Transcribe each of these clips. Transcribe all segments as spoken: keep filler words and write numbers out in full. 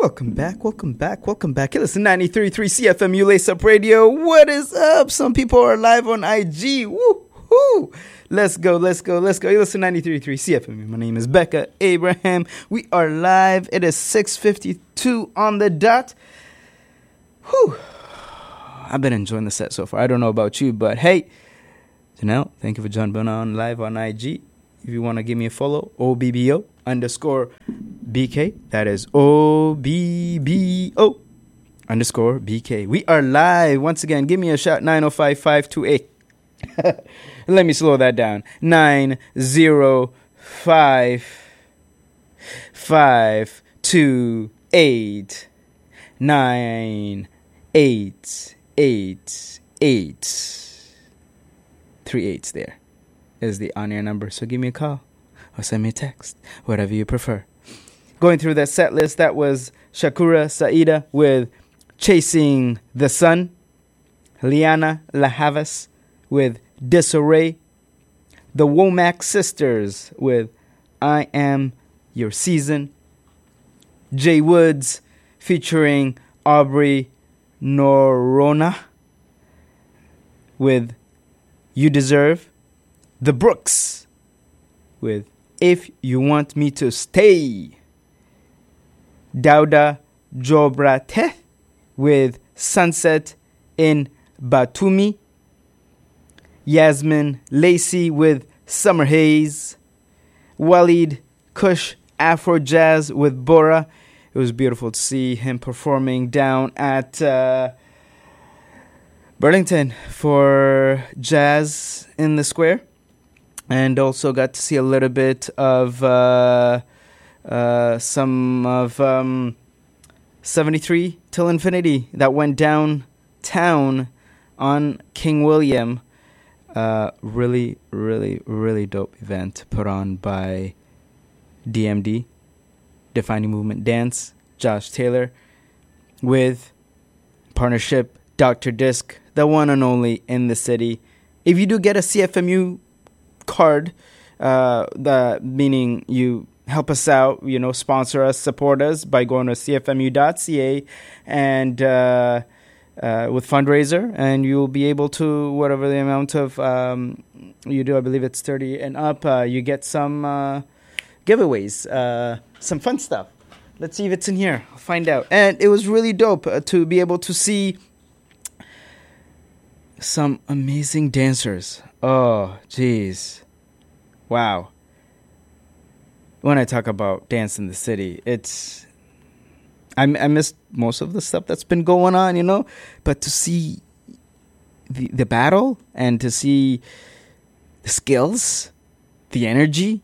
Welcome back, welcome back, welcome back. You listen to ninety-three point three C F M U Lace Up Radio. What is up? Some people are live on I G. Woo-hoo! Let's go, let's go, let's go. You listen to ninety-three point three C F M. My name is Becca Abraham. We are live. It is six fifty-two on the dot. Whew. I've been enjoying the set so far. I don't know about you, but hey, Janelle, thank you for jumping on live on I G. If you want to give me a follow, O B B O underscore B K. That is O B B O underscore B K. We are live. Once again, give me a shout, nine oh five, five two eight. Let me slow that down. nine oh five, five two eight, nine eight eight eight. Three eights there is the on-air number. So give me a call or send me a text, whatever you prefer. Going through that set list, that was Shakura Saida with Chasing the Sun, Liana La Havas with Disarray, the Womack Sisters with I Am Your Season, Jay Woods featuring Aubrey Norona with You Deserve, The Brooks with If You Want Me to Stay, Dauda Jobrate with Sunset in Batumi, Yasmin Lacey with Summer Haze, Walid Kush Afro Jazz with Bora. It was beautiful to see him performing down at uh, Burlington for Jazz in the Square. And also got to see a little bit of uh, uh, some of um, seventy-three Till Infinity that went downtown on King William. Uh, really, really, really dope event put on by D M D, Defining Movement Dance, Josh Taylor, with partnership Doctor Disc, the one and only in the city. If you do get a C F M U card, uh, the meaning you help us out, you know, sponsor us, support us by going to c f m u dot c a and uh, uh, with fundraiser, and you'll be able to, whatever the amount of um, you do, I believe it's thirty and up, uh, you get some uh, giveaways, uh, some fun stuff. Let's see if it's in here. I'll find out. And it was really dope uh, to be able to see some amazing dancers. Oh, jeez. Wow. When I talk about Dance in the City, it's... I, I missed most of the stuff that's been going on, you know? But to see the, the battle and to see the skills, the energy...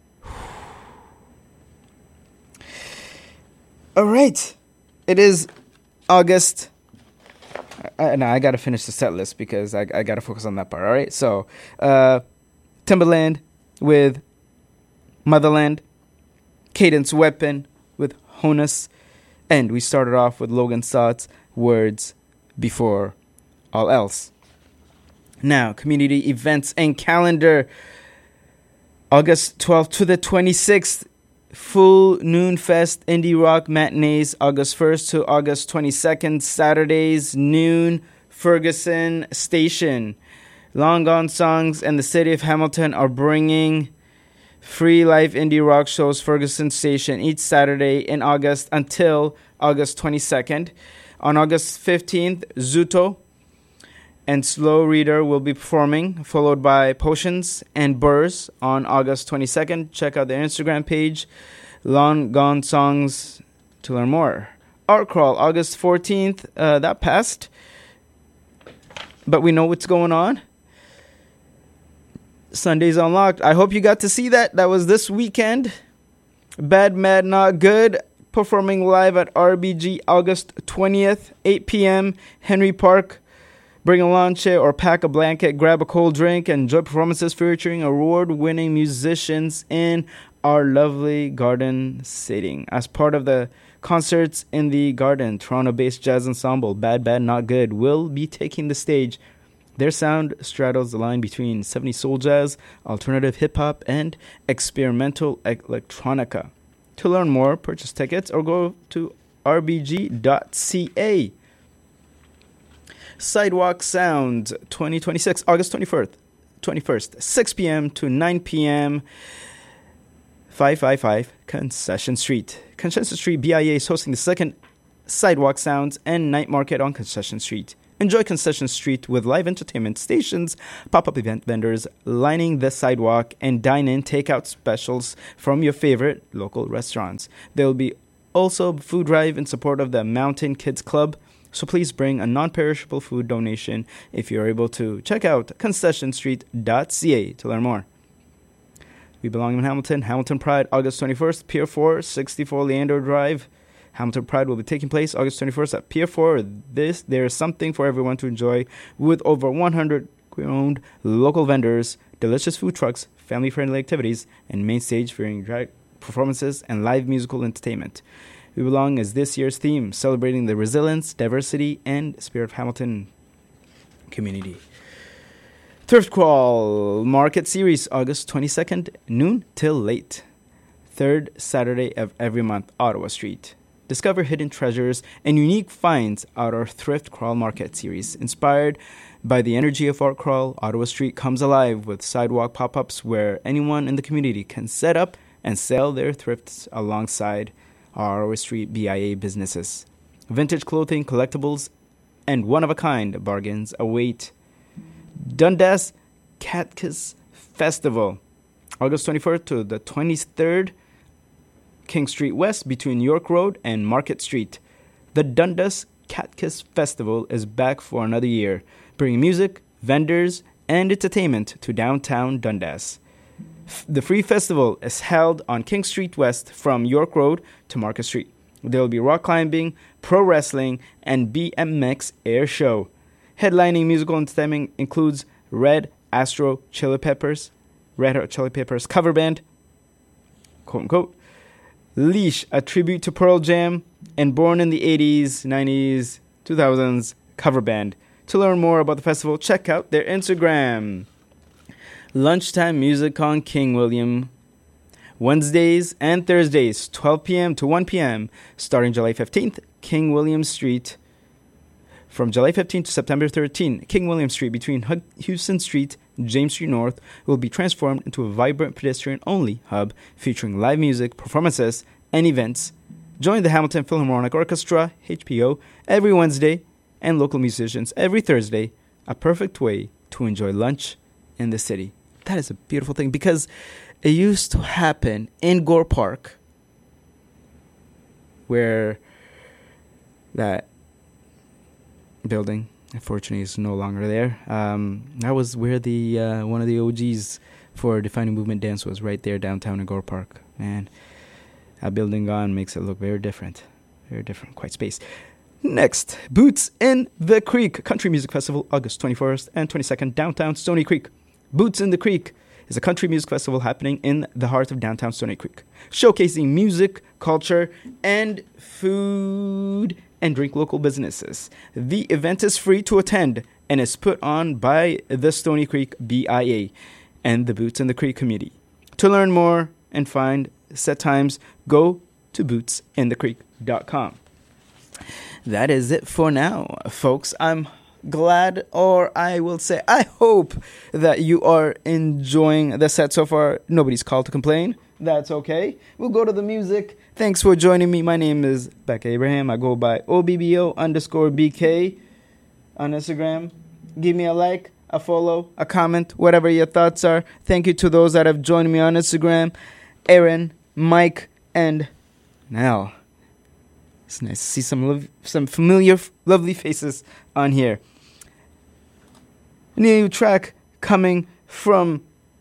All right. It is August... I, no, I got to finish the set list because I, I got to focus on that part. All right. So, uh, Timbaland with Motherland, Cadence Weapon with Honus, and we started off with Logan Sott's Words Before All Else. Now, community events and calendar. August twelfth to the twenty-sixth. Full Noon Fest Indie Rock Matinees, August first to August twenty-second, Saturdays, noon, Ferguson Station. Long Gone Songs and the City of Hamilton are bringing free live indie rock shows Ferguson Station each Saturday in August until August twenty-second. On August fifteenth, Zuto and Slow Reader will be performing, followed by Potions and Burrs on August twenty-second. Check out their Instagram page, Long Gone Songs, to learn more. Art Crawl, August fourteenth. Uh, that passed, but we know what's going on. Sundays Unlocked. I hope you got to see that. That was this weekend. Bad, Mad, Not Good, performing live at R B G August twentieth, eight p.m. Henry Park. Bring a lawn chair or pack a blanket, grab a cold drink, and enjoy performances featuring award-winning musicians in our lovely garden setting. As part of the Concerts in the Garden, Toronto-based jazz ensemble Bad Bad Not Good will be taking the stage. Their sound straddles the line between seventies soul jazz, alternative hip-hop, and experimental electronica. To learn more, purchase tickets, or go to r b g dot c a. Sidewalk Sounds twenty twenty-six, August twenty-first, twenty-first, six p.m. to nine p.m. five fifty-five Concession Street. Concession Street B I A is hosting the second Sidewalk Sounds and Night Market on Concession Street. Enjoy Concession Street with live entertainment stations, pop-up event vendors lining the sidewalk, and dine-in takeout specials from your favorite local restaurants. There will be also a food drive in support of the Mountain Kids Club, so please bring a non-perishable food donation if you're able to. Check out concession street dot c a to learn more. We Belong in Hamilton. Hamilton Pride, August twenty-first, Pier four, sixty-four Leander Drive. Hamilton Pride will be taking place August twenty-first at Pier four. This, there is something for everyone to enjoy with over one hundred owned local vendors, delicious food trucks, family-friendly activities, and main stage featuring drag performances and live musical entertainment. We Belong is this year's theme, celebrating the resilience, diversity, and spirit of Hamilton community. Thrift Crawl Market Series, August twenty-second, noon till late. Third Saturday of every month, Ottawa Street. Discover hidden treasures and unique finds at our Thrift Crawl Market Series. Inspired by the energy of Art Crawl, Ottawa Street comes alive with sidewalk pop-ups where anyone in the community can set up and sell their thrifts alongside our Ottawa Street B I A businesses. Vintage clothing, collectibles, and one-of-a-kind bargains await. Dundas Catkiss Festival, August twenty-first to the twenty-third, King Street West between York Road and Market Street. The Dundas Catkiss Festival is back for another year, bringing music, vendors, and entertainment to downtown Dundas. F- the free festival is held on King Street West from York Road to Market Street. There will be rock climbing, pro wrestling, and B M X air show. Headlining musical entertainment includes Red Astro Chili Peppers, Red Hot Chili Peppers cover band, quote unquote, Leash, a tribute to Pearl Jam, and Born in the eighties, nineties, two thousands cover band. To learn more about the festival, check out their Instagram. Lunchtime music on King William, Wednesdays and Thursdays, twelve p.m. to one p.m. starting July fifteenth, King William Street. From July fifteenth to September thirteenth, King William Street between Hug- Houston Street and James Street North will be transformed into a vibrant pedestrian-only hub featuring live music, performances, and events. Join the Hamilton Philharmonic Orchestra, H P O, every Wednesday and local musicians every Thursday, a perfect way to enjoy lunch in the city. That is a beautiful thing because it used to happen in Gore Park where that building, unfortunately, is no longer there. Um, that was where the uh, one of the O Gs for Defining Movement Dance was, right there downtown in Gore Park. Man, that building gone makes it look very different. Very different, quite space. Next, Boots in the Creek Country Music Festival, August twenty-first and twenty-second, downtown Stony Creek. Boots in the Creek is a country music festival happening in the heart of downtown Stony Creek, showcasing music, culture, and food and drink local businesses. The event is free to attend and is put on by the Stony Creek B I A and the Boots in the Creek community. To learn more and find set times, go to boots in the creek dot com. That is it for now, folks. I'm glad, or I will say, I hope that you are enjoying the set so far. Nobody's called to complain. That's okay. We'll go to the music. Thanks for joining me. My name is Becca Abraham. I go by O B B O underscore B K on Instagram. Give me a like, a follow, a comment, whatever your thoughts are. Thank you to those that have joined me on Instagram. Aaron, Mike, and Nell. It's nice to see some lov- some familiar, lovely faces on here. New track coming from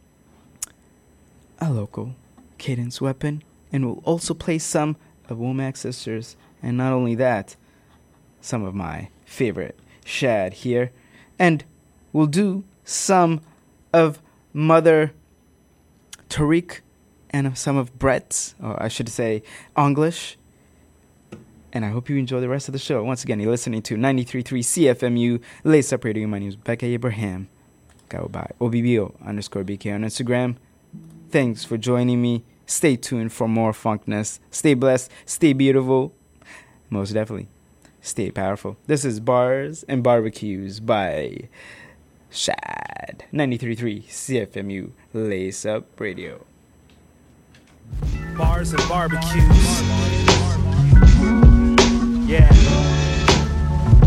a local Cadence Weapon, and we'll also play some of Womack Sisters, and not only that, some of my favorite Shad here, and we'll do some of Mother Tariq and some of Brett's, or I should say English. And I hope you enjoy the rest of the show. Once again, you're listening to ninety-three point three C F M U, Lace Up Radio. My name is Becca Abraham. Go by O B B O underscore B K on Instagram. Thanks for joining me. Stay tuned for more funkness. Stay blessed. Stay beautiful. Most definitely. Stay powerful. This is Bars and Barbecues by Shad. ninety-three point three C F M U Lace Up Radio. Bars and Barbecues. Yeah.